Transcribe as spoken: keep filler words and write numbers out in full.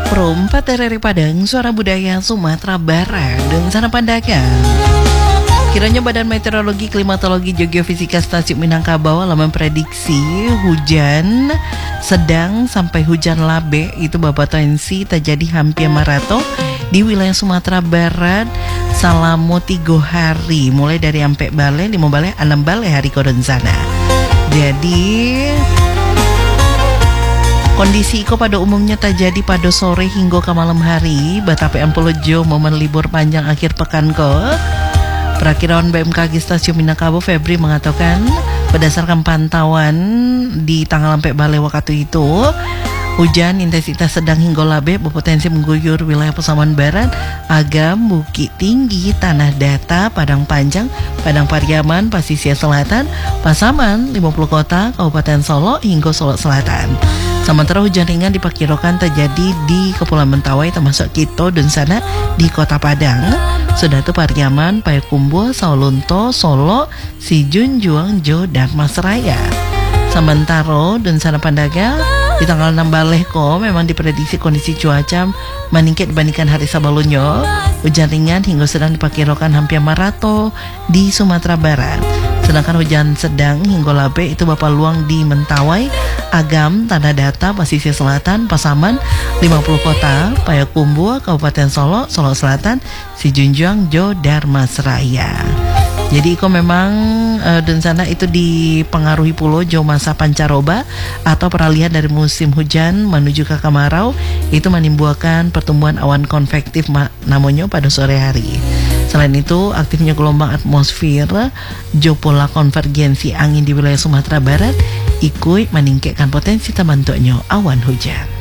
Perempat dari Padang, suara budaya Sumatera Barat dan sana Pandakan. Kiranya Badan Meteorologi, Klimatologi, Geofisika Stasiun Minangkabau memprediksi hujan sedang sampai hujan labe itu berpotensi terjadi hampir marato di wilayah Sumatera Barat selama tiga hari, mulai dari Ampek Bale, lima Bale, enam Bale hari kodon sana. Jadi kondisi iko pada umumnya terjadi pada sore hingga ke malam hari. Batape Ampolojo momen libur panjang akhir pekan ko. Perakiraan B M K G Stasiun Minangkabau Febri mengatakan berdasarkan pantauan di tanggal Ampek Bale waktu itu, hujan intensitas sedang hingga labe berpotensi mengguyur wilayah Pasaman Barat, Agam, Bukit Tinggi, Tanah Data, Padang Panjang, Padang Pariaman, Pasisir Selatan, Pasaman, lima puluh kota, Kabupaten Solo hingga Solo Selatan. Sementara hujan ringan diperkirakan terjadi di Kepulauan Mentawai termasuk Kito dan sana di Kota Padang, sudah itu Pariaman, Payakumbuh, Saulunto, Solo, Sijunjuang, Jo, dan Masraya. Sementara dan sana Pandaga di tanggal enam Balehko memang diprediksi kondisi cuaca meningkat dibandingkan hari sebelumnya. Hujan ringan hingga sedang diperkirakan hampir marato di Sumatera Barat. Sedangkan hujan sedang hingga labe itu bapak luang di Mentawai, Agam, Tanah Data, Pasisir Selatan, Pasaman, lima puluh kota, Payakumbuh, Kabupaten Solo, Solo Selatan, Sijunjuang, Jo, dan Masraya. Jadi iko memang uh, dan sana itu dipengaruhi pulau Jo masa pancaroba atau peralihan dari musim hujan menuju ke kemarau, itu menimbulkan pertumbuhan awan konvektif ma- namanya pada sore hari. Selain itu, aktifnya gelombang atmosfer Jo pola konvergensi angin di wilayah Sumatera Barat ikut meningkatkan potensi terbentuknya awan hujan.